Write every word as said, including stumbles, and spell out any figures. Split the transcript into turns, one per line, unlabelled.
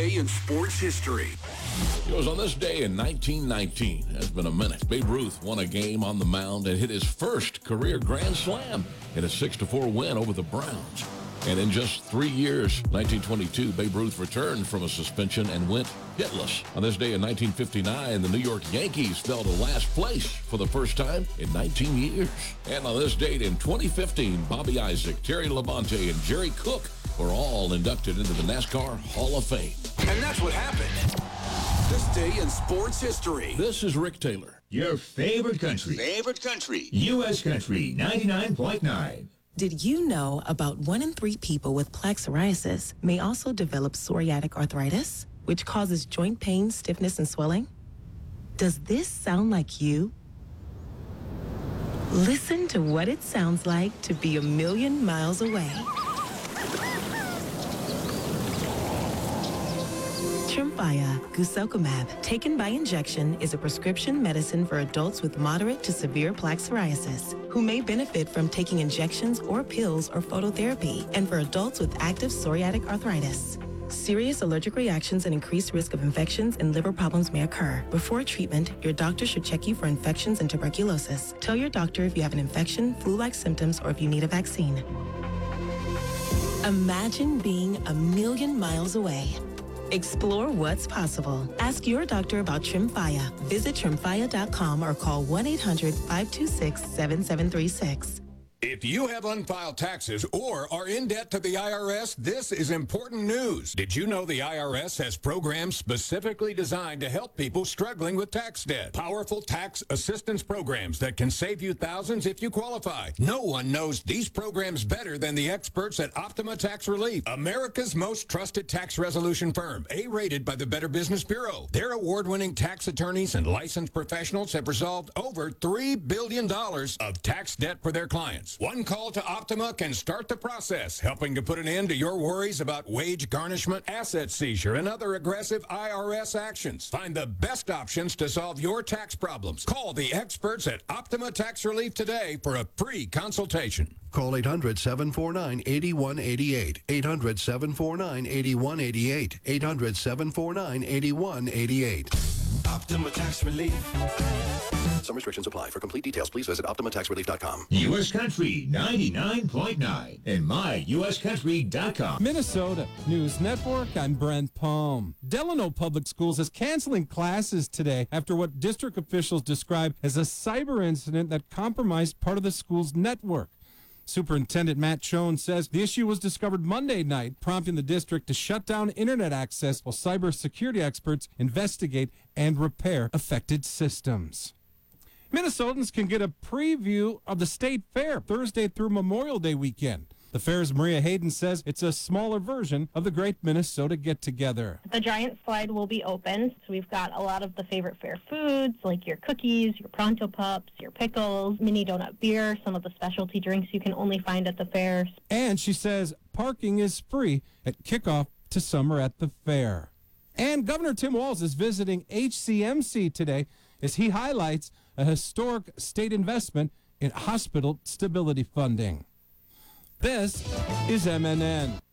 day in sports history.
It was on this day in nineteen nineteen. It's been a minute. Babe Ruth won a game on the mound and hit his first career grand slam in a six to four win over the Browns. And in just three years, nineteen twenty-two, Babe Ruth returned from a suspension and went hitless. On this day in nineteen fifty-nine, the New York Yankees fell to last place for the first time in nineteen years. And on this date in twenty fifteen, Bobby Isaac, Terry Labonte, and Jerry Cook were all inducted into the NASCAR Hall of Fame.
And that's what happened. This day in sports history.
This is Rick Taylor.
Your favorite country.
Favorite country.
U S Country ninety-nine point nine.
Did you know about one in three people with plaque psoriasis may also develop psoriatic arthritis, which causes joint pain, stiffness, and swelling? Does this sound like you? Listen to what it sounds like to be a million miles away. Tremfya guselkumab, taken by injection, is a prescription medicine for adults with moderate to severe plaque psoriasis who may benefit from taking injections or pills or phototherapy, and for adults with active psoriatic arthritis. Serious allergic reactions and increased risk of infections and liver problems may occur. Before treatment, your doctor should check you for infections and tuberculosis. Tell your doctor if you have an infection, flu-like symptoms, or if you need a vaccine. Imagine being a million miles away. Explore what's possible. Ask your doctor about Tremfya. Visit tremfya dot com or call one eight hundred, five two six, seven seven three six.
If you have unfiled taxes or are in debt to the I R S, this is important news. Did you know the I R S has programs specifically designed to help people struggling with tax debt? Powerful tax assistance programs that can save you thousands if you qualify. No one knows these programs better than the experts at Optima Tax Relief, America's most trusted tax resolution firm, A-rated by the Better Business Bureau. Their award-winning tax attorneys and licensed professionals have resolved over three billion dollars of tax debt for their clients. One call to Optima can start the process, helping to put an end to your worries about wage garnishment, asset seizure, and other aggressive I R S actions. Find the best options to solve your tax problems. Call the experts at Optima Tax Relief today for a free consultation.
Call eight hundred, seven four nine, eight one eight eight. eight hundred, seven four nine, eight one eight eight. eight hundred, seven four nine, eight one eight eight.
Optima Tax Relief.
Some restrictions apply. For complete details, please visit optima tax relief dot com.
U S Country ninety-nine point nine and my U S country dot com.
Minnesota News Network, I'm Brent Palm. Delano Public Schools is canceling classes today after what district officials describe as a cyber incident that compromised part of the school's network. Superintendent Matt Schoen says the issue was discovered Monday night, prompting the district to shut down internet access while cybersecurity experts investigate and repair affected systems. Minnesotans can get a preview of the State Fair Thursday through Memorial Day weekend. The fair's Maria Hayden says it's a smaller version of the Great Minnesota Get-Together.
The giant slide will be open, so we've got a lot of the favorite fair foods, like your cookies, your Pronto Pups, your pickles, mini donut beer, some of the specialty drinks you can only find at the fairs.
And she says parking is free at kickoff to summer at the fair. And Governor Tim Walz is visiting H C M C today as he highlights a historic state investment in hospital stability funding. This is M N N.